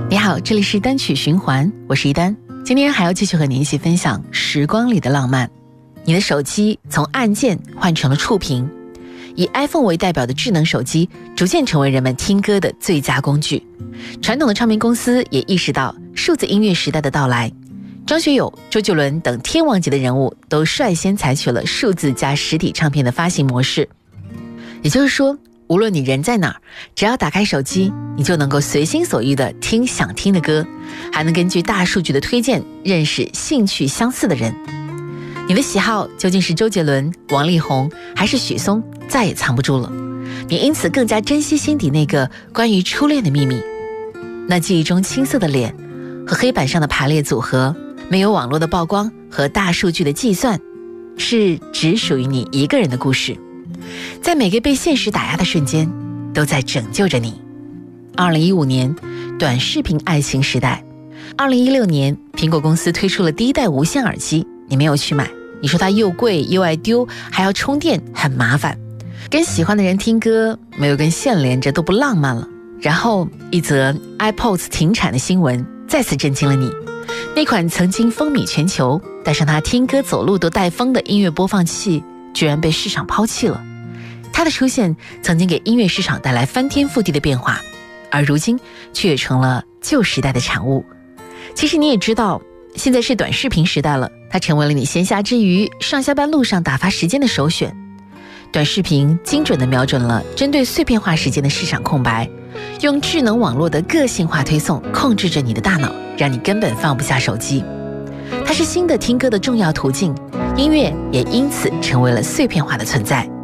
你好，这里是单曲循环，我是一丹。今天还要继续和你一起分享时光里的浪漫。你的手机从按键换成了触屏，以 iPhone 为代表的智能手机逐渐成为人们听歌的最佳工具。传统的唱片公司也意识到数字音乐时代的到来，张学友、周杰伦等天王级的人物都率先采取了数字加实体唱片的发行模式。也就是说，无论你人在哪儿，只要打开手机，你就能够随心所欲地听想听的歌，还能根据大数据的推荐认识兴趣相似的人。你的喜好究竟是周杰伦、王力宏还是许嵩，再也藏不住了。你因此更加珍惜心底那个关于初恋的秘密，那记忆中青涩的脸和黑板上的排列组合，没有网络的曝光和大数据的计算，是只属于你一个人的故事，在每个被现实打压的瞬间都在拯救着你。2015年，短视频爱情时代。2016年，苹果公司推出了第一代无线耳机，你没有去买，你说它又贵又爱丢，还要充电，很麻烦。跟喜欢的人听歌，没有跟线连着都不浪漫了。然后一则 iPods 停产的新闻再次震惊了你。那款曾经风靡全球，带上它听歌走路都带风的音乐播放器，居然被市场抛弃了。它的出现曾经给音乐市场带来翻天覆地的变化，而如今却也成了旧时代的产物。其实你也知道，现在是短视频时代了，它成为了你闲暇之余上下班路上打发时间的首选。短视频精准地瞄准了针对碎片化时间的市场空白，用智能网络的个性化推送控制着你的大脑，让你根本放不下手机。它是新的听歌的重要途径，音乐也因此成为了碎片化的存在。